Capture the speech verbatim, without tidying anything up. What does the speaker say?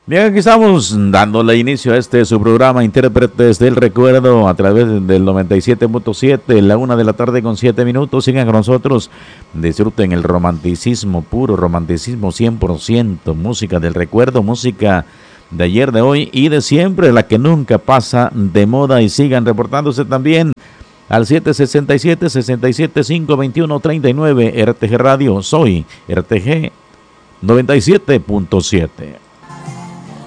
Bien, aquí estamos dándole inicio a este su programa Intérpretes del Recuerdo a través del noventa y siete punto siete, la una de la tarde con siete minutos. Sigan con nosotros, disfruten el romanticismo puro, romanticismo cien por ciento, música del recuerdo, música de ayer, de hoy y de siempre, la que nunca pasa de moda. Y sigan reportándose también al siete sesenta y siete, sesenta y siete, cinco veintiuno, treinta y nueve. R T G Radio, soy R T G noventa y siete punto siete.